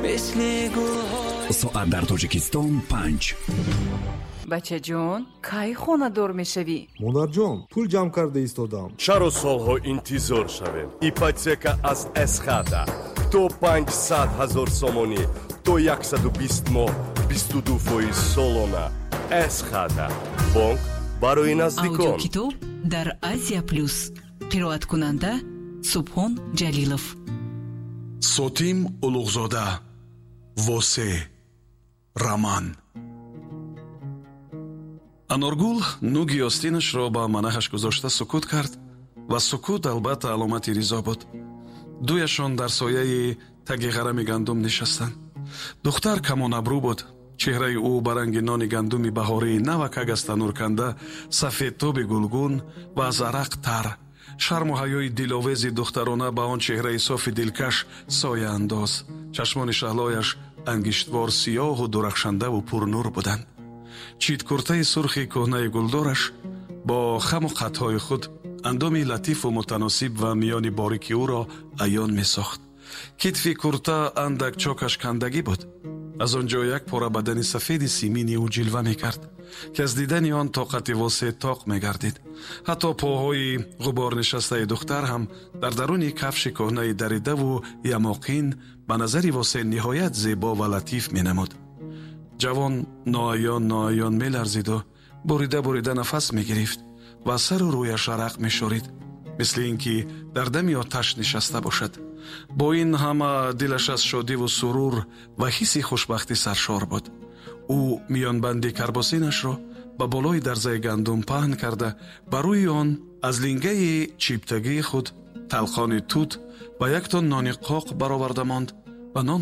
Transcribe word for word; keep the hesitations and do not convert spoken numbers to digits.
مثل گل‌ها. ساعت در تاجیکستان پنج. بچه جون کی خونه دور میشوی؟ مادر جان پول جمع کرده ایستادم. چرا سالها انتظار شویم؟ ایپотека از اسخادا تو پانصد هزار сомонӣ то صد و بیست ماه بیست و دو فоиз солона. اسخادا бонк барои наздикон. аудиокитоб дар Азия плюс. қироат кунанда Субҳон Ҷалилов. Сотим Улуғзода. Восе Роман. Аноргул нуги остинашро ба манаҳаш гузошта сукут кард ва сукут албатта аломати ризо буд. дуяшон дар сояи таги ғарами гандум нишастанд. духтар камонабрӯ буд. чеҳраи ӯ ба ранги нони гандуми баҳории навакак аз танур канда сафедтоби гулгун ва азарақ тар. шарму ҳаёи диловези духтарона ба он чеҳраи софи дилкаш сояандоз. чашмони шаҳлояш ангиштвор сиёҳу дурахшандаву пурнур буданд. читкуртаи сурхи кӯҳнаи гулдораш бо хаму қатҳои худ андоми латифу мутаносиб ва миёни борики ӯро аён месохт. китфи курта андак чокаш кандагӣ буд. аз он ҷо як пора бадани сафеди симини ӯ ҷилва мекард ки аз дидани он тоқати восе тоқ мегардид. ҳатто поҳои ғуборнишастаи духтар ҳам дар даруни кафши кӯҳнаи даридаву ямоқин ба назари восе ниҳоят зебо ва латиф менамуд. ҷавон ноаён ноаён меларзиду бурида бурида нафас мегирифт ва сару рӯяш арақ мешорид, мисли ин ки дар дами оташ нишаста бошад. бо ин ҳама дилаш аз шодиву сурур ва ҳисси хушбахтӣ саршор буд. ӯ миёнбанди карбосинашро ба болои дарзаи гандум паҳн карда ба рӯи он аз лингаи чиптагии худ талқони тут ва як тон нони қоқ бароварда монд ва нон